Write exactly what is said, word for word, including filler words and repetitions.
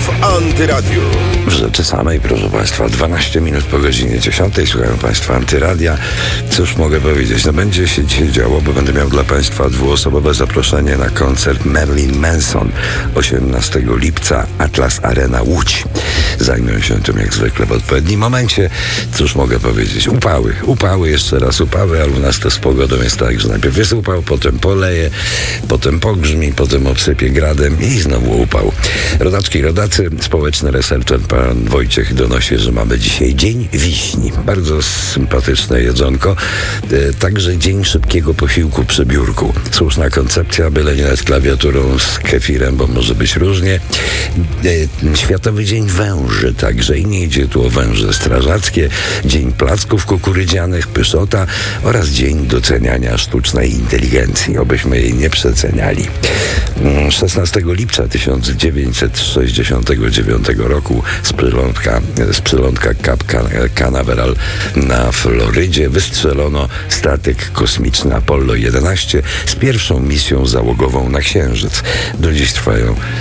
w Antyradiu. W rzeczy samej, proszę Państwa, dwanaście minut po godzinie dziesiątej. Słuchają Państwa Antyradia. Cóż mogę powiedzieć? No będzie się dzisiaj działo, bo będę miał dla Państwa dwuosobowe zaproszenie na koncert Marilyn Manson osiemnastego lipca, Atlas Arena Łódź. Zajmę się tym jak zwykle w odpowiednim momencie. Cóż mogę powiedzieć? Upały. Upały, jeszcze raz upały, ale u nas to z pogodą jest tak, że najpierw jest upał, potem poleje, potem pogrzmi, potem obsypie gradem i znowu upał. Rodaczki, rodacy, społeczny researcher pan Wojciech donosi, że mamy dzisiaj Dzień Wiśni. Bardzo sympatyczne jedzonko. E, także dzień szybkiego posiłku przy biurku. Słuszna koncepcja, byle nie z klawiaturą z kefirem, bo może być różnie. E, Światowy Dzień Węży, także i nie idzie tu o węże strażackie. Dzień placków kukurydzianych, pyszota oraz Dzień doceniania sztucznej inteligencji. Obyśmy jej nie przeceniali. szesnastego lipca tysiąc dziewięćset sześćdziesiątego dziewiątego roku z przylądka, z przylądka Cap Canaveral na Florydzie wystrzelono statek kosmiczny Apollo jedenaście z pierwszą misją załogową na Księżyc. Do dziś trwają